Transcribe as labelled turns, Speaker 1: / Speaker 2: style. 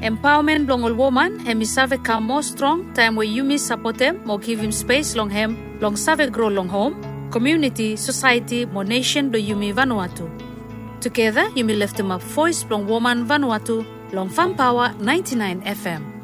Speaker 1: Empowerment long all woman, hemi save come more strong, time where you miss support them, more give him space long hem, long save grow long home, community, society, more nation do Yumi Vanuatu. Together, Yumi lift him up voice long woman Vanuatu, long Fun Power 99 FM.